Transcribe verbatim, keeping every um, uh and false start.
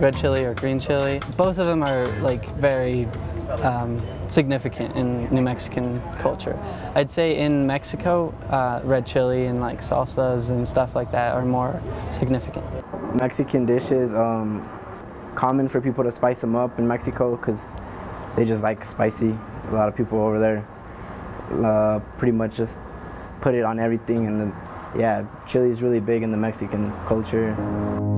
red chili or green chili. Both of them are like very um, significant in New Mexican culture. I'd say in Mexico, uh, red chili and like salsas and stuff like that are more significant. Mexican dishes, um, common for people to spice them up in Mexico because they just like spicy. A lot of people over there uh, pretty much just put it on everything, and then, yeah, chili is really big in the Mexican culture.